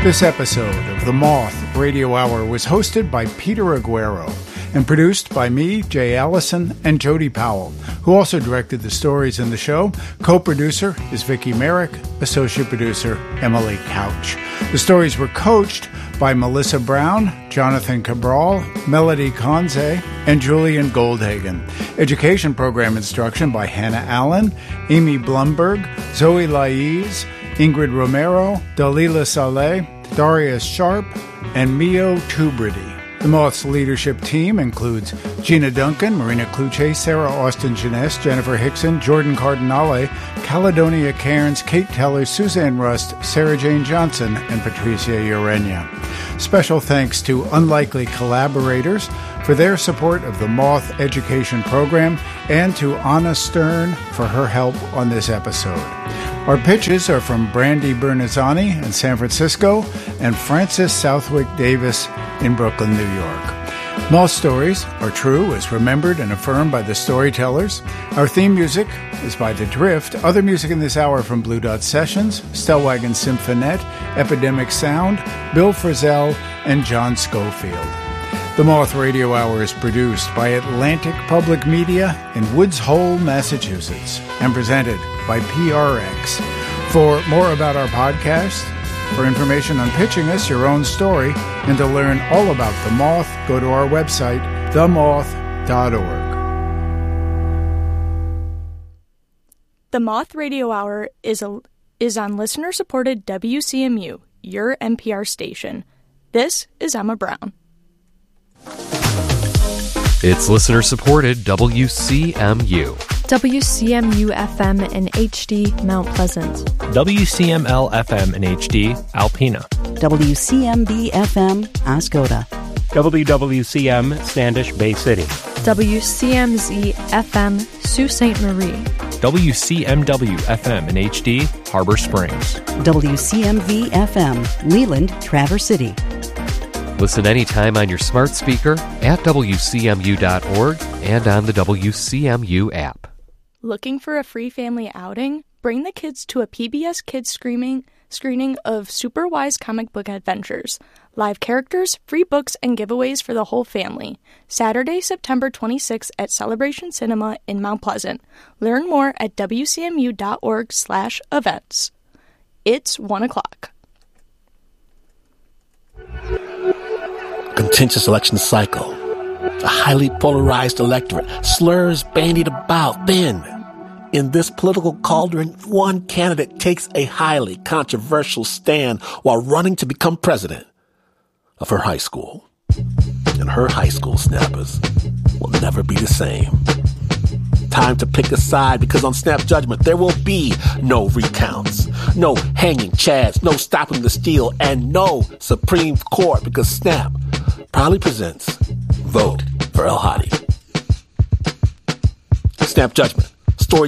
This episode of The Moth Radio Hour was hosted by Peter Aguero and produced by me, Jay Allison, and Jody Powell, who also directed the stories in the show. Co-producer is Vicki Merrick, associate producer Emily Couch. The stories were coached by Melissa Brown, Jonathan Cabral, Melody Conze, and Julian Goldhagen. Education program instruction by Hannah Allen, Amy Blumberg, Zoe Laiz, Ingrid Romero, Dalila Saleh, Darius Sharp, and Mio Tubrity. The Moth's leadership team includes Gina Duncan, Marina Kluche, Sarah Austin Jeunesse, Jennifer Hickson, Jordan Cardinale, Caledonia Cairns, Kate Teller, Suzanne Rust, Sarah Jane Johnson, and Patricia Urenia. Special thanks to unlikely collaborators for their support of the Moth Education Program and to Anna Stern for her help on this episode. Our pitches are from Brandy Bernazzani in San Francisco and Frances Southwick Davis in Brooklyn, New York. Moth stories are true as remembered and affirmed by the storytellers. Our theme music is by The Drift. Other music in this hour from Blue Dot Sessions, Stellwagen Symphonette, Epidemic Sound, Bill Frisell, and John Schofield. The Moth Radio Hour is produced by Atlantic Public Media in Woods Hole, Massachusetts, and presented by PRX. For more about our podcast, for information on pitching us your own story, and to learn all about The Moth, go to our website, themoth.org. The Moth Radio Hour is on listener-supported WCMU, your NPR station. This is Emma Brown. It's listener-supported WCMU. WCMU-FM in HD, Mount Pleasant. WCML-FM in HD, Alpena. WCMB-FM, Ascota. WWCM, Standish Bay City. WCMZ-FM, Sault Ste. Marie. WCMW-FM in HD, Harbor Springs. WCMV-FM, Leland, Traverse City. Listen anytime on your smart speaker, at WCMU.org, and on the WCMU app. Looking for a free family outing? Bring the kids to a PBS Kids screening of Super Wise Comic Book Adventures. Live characters, free books, and giveaways for the whole family. Saturday, September 26th at Celebration Cinema in Mount Pleasant. Learn more at WCMU.org/events. It's 1 o'clock. Contentious election cycle, a highly polarized electorate, slurs bandied about. Then, in this political cauldron, one candidate takes a highly controversial stand while running to become president of her high school. And her high school snappers will never be the same. Time to pick a side, because on Snap Judgment, there will be no recounts, no hanging chads, no stopping the steal, and no Supreme Court, because Snap proudly presents Vote for El Hadi. Snap Judgment,